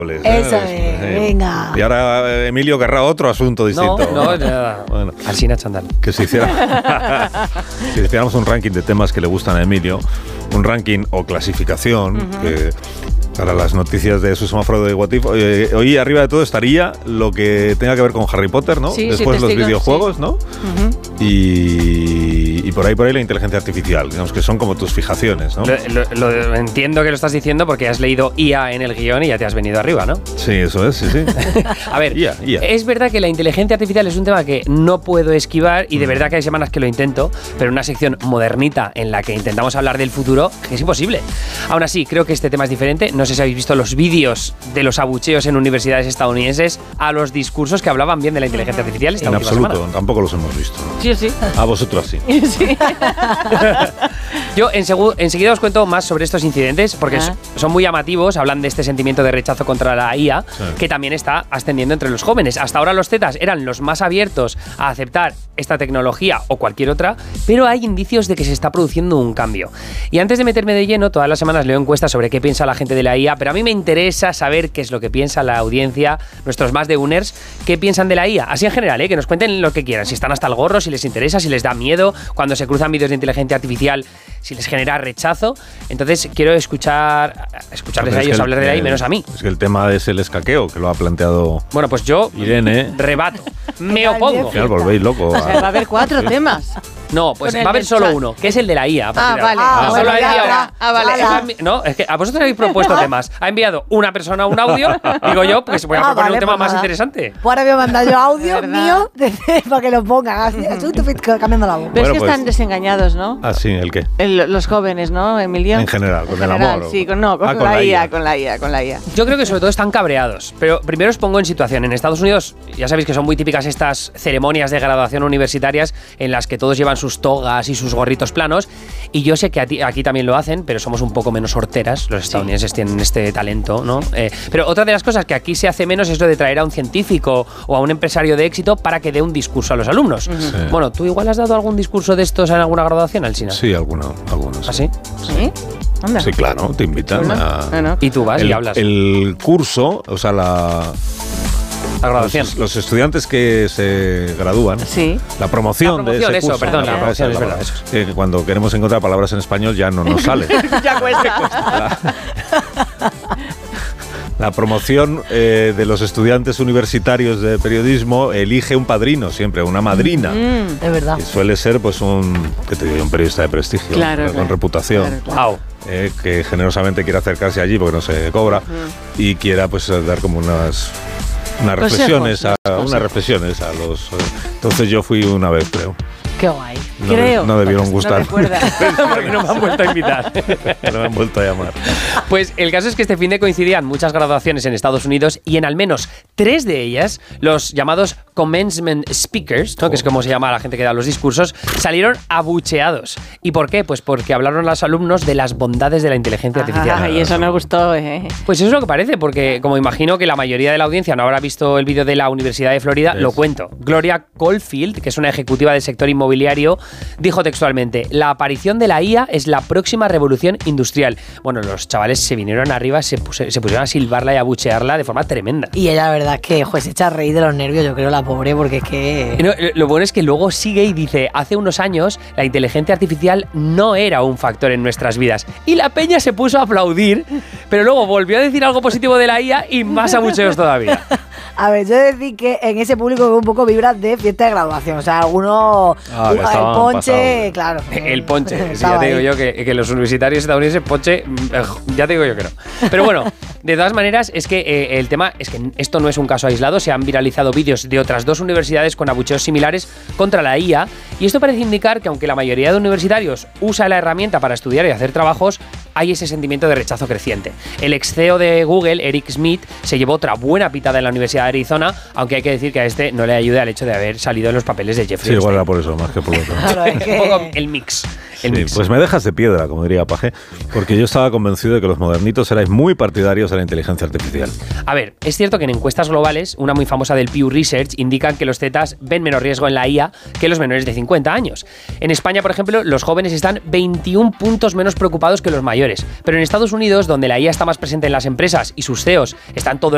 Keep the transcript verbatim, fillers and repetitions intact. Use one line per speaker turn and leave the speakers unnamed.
Eso es, venga.
Y ahora Emilio querrá otro asunto distinto.
No, no, nada. Bueno, Alsina Chandal.
Que si hiciera, si hiciéramos un ranking de temas que le gustan a Emilio, un ranking o clasificación, uh-huh. que para las noticias de su semáforo de What If, eh, hoy arriba de todo estaría lo que tenga que ver con Harry Potter, ¿no?
Sí,
Después
sí,
los
testigo,
videojuegos,
sí.
¿no?
Uh-huh.
Y, y por ahí por ahí la inteligencia artificial, digamos que son como tus fijaciones, ¿no?
Lo, lo, lo entiendo que lo estás diciendo porque has leído I A en el guión y ya te has venido arriba, ¿no?
Sí, eso es, sí, sí.
A ver,
I A, I A.
Es verdad que la inteligencia artificial es un tema que no puedo esquivar y de verdad que hay semanas que lo intento, pero en una sección modernita en la que intentamos hablar del futuro es imposible. Aún así, creo que este tema es diferente. No sé si habéis visto los vídeos de los abucheos en universidades estadounidenses a los discursos que hablaban bien de la inteligencia artificial esta
En
última
absoluto,
semana.
tampoco los hemos visto.
Sí, sí.
A vosotros sí.
Sí.
Yo ensegu- enseguida os cuento más sobre estos incidentes porque
Ah.
son muy llamativos, hablan de este sentimiento de rechazo contra la I A,
Sí.
que también está ascendiendo entre los jóvenes. Hasta ahora los tetas eran los más abiertos a aceptar esta tecnología o cualquier otra, pero hay indicios de que se está produciendo un cambio. Y antes de meterme de lleno, todas las semanas leo encuestas sobre qué piensa la gente de la I A, pero a mí me interesa saber qué es lo que piensa la audiencia, nuestros más de uners, qué piensan de la I A. Así en general, ¿eh? Que nos cuenten lo que quieran, si están hasta el gorro, si les interesa, si les da miedo, cuando se cruzan vídeos de inteligencia artificial, si les genera rechazo. Entonces quiero escuchar escucharles a ellos
el,
hablar de la I A y
el,
menos a mí.
Es que el tema es el escaqueo, que lo ha planteado
Bueno, pues yo
Irene.
rebato, me opongo.
Al final volvéis loco.
O sea, va a haber cuatro temas.
No, pues
Con el
va a haber
del
solo
chat.
uno, que es el de la I A. a partir
Ah,
de ahora.
vale.
Ah,
Solo
bueno,
ha
ya,
enviado-
ya.
Ah, vale.
Eso ha envi- No, es que a vosotros habéis propuesto temas. Ha enviado una persona un audio, digo yo, pues voy a
Ah,
proponer
vale,
un tema
pues
más
nada.
interesante.
Pues ahora voy a mandar yo audio
¿Verdad?
mío de- para que lo pongan. Así, así, tú, cambiando la voz.
Pero
Bueno,
es que
pues-
están desengañados, ¿no?
Ah, sí, ¿el qué?
El- los jóvenes, ¿no, Emilio?
En general, con
En
el
general,
amor. o-
Sí, con, no, con,
Ah,
la, I A, con la I A, con la I A.
Yo creo que sobre todo están cabreados. Pero primero os pongo en situación. En Estados Unidos, ya sabéis que son muy típicas estas ceremonias de graduación universitarias en las que todos llevan sus togas y sus gorritos planos. Y yo sé que a ti- aquí también lo hacen, pero somos un poco menos horteras. Los estadounidenses tienen este talento, ¿no? Eh, pero otra de las cosas que aquí se hace menos es lo de traer a un científico o a un empresario de éxito para que dé un discurso a los alumnos.
Sí.
Bueno, ¿tú igual has dado algún discurso de estos en alguna graduación, Alsina?
Sí, algunos. algunos.
¿Ah, sí?
¿Sí? Anda.
Sí, claro, te invitan
Bueno,
a...
bueno.
Y tú vas
el,
y hablas.
el curso, o sea, la,
La graduación.
los, los estudiantes que se gradúan,
Sí.
la promoción,
La promoción,
de ese
eso,
curso.
perdón, la
esa
promoción, es
la
verdad,
palabra.
eso.
Que cuando queremos encontrar palabras en español ya no nos sale.
Ya cuesta.
La promoción eh, de los estudiantes universitarios de periodismo elige un padrino siempre, una madrina.
Mm.
Es verdad.
Y suele ser pues un, ¿qué te digo? Un periodista de prestigio,
Claro,
eh, con
claro.
reputación.
Claro, claro.
Wow.
eh, que generosamente quiera acercarse allí porque no se cobra y quiera pues dar como unas unas
Consejos,
reflexiones a,
unos consejos.
unas reflexiones a los eh, entonces yo fui una vez, creo.
Qué guay.
No,
Creo.
no debieron
No
gustar.
recuerda.
Porque no me han vuelto a invitar.
No me han vuelto a llamar.
Pues el caso es que este fin de coincidían muchas graduaciones en Estados Unidos y en al menos tres de ellas, los llamados commencement speakers, ¿no? Que es como se llama a la gente que da los discursos, salieron abucheados. ¿Y por qué? Pues porque hablaron a los alumnos de las bondades de la inteligencia artificial.
Ah, y eso no gustó, ¿eh?
Pues eso es lo que parece, porque como imagino que la mayoría de la audiencia no habrá visto el vídeo de la Universidad de Florida,
Yes.
lo cuento. Gloria Caulfield, que es una ejecutiva del sector inmobiliario, dijo textualmente: la aparición de la I A es la próxima revolución industrial. Bueno, los chavales se vinieron arriba, se, puse- se pusieron a silbarla y a buchearla de forma tremenda.
Y ella, la verdad, es que joder, se echa a reír de los nervios, yo creo, la pobre, porque es que...
No, lo- lo bueno es que luego sigue y dice: hace unos años la inteligencia artificial no era un factor en nuestras vidas. Y la peña se puso a aplaudir, pero luego volvió a decir algo positivo de la I A y más abucheos todavía.
A ver, yo he de decir que en ese público un poco vibra de fiesta de graduación. O sea, algunos...
Ah, que
el
estaban
ponche,
pasados.
claro.
El ponche, sí,
Estaba
ya te digo
ahí.
yo que, que los universitarios estadounidenses, ponche, mm, eh, ya te digo yo que no. Pero bueno, de todas maneras, es que eh, el tema es que esto no es un caso aislado, se han viralizado vídeos de otras dos universidades con abucheos similares contra la I A, y esto parece indicar que aunque la mayoría de universitarios usa la herramienta para estudiar y hacer trabajos, hay ese sentimiento de rechazo creciente. El ex C E O de Google, Eric Schmidt, se llevó otra buena pitada en la Universidad de Arizona, aunque hay que decir que a este no le ayuda el hecho de haber salido en los papeles de Jeffrey
Sí, igual era
Epstein.
por eso, más que por otro.
Claro, es que...
Un poco el mix. El
Sí,
mix.
pues me dejas de piedra, como diría Pajé, porque yo estaba convencido de que los modernitos erais muy partidarios de la inteligencia artificial.
A ver, es cierto que en encuestas globales, una muy famosa del Pew Research, indican que los tetas ven menos riesgo en la I A que los menores de cincuenta años. En España, por ejemplo, los jóvenes están veintiún puntos menos preocupados que los mayores. Pero en Estados Unidos, donde la I A está más presente en las empresas y sus C E Os están todo el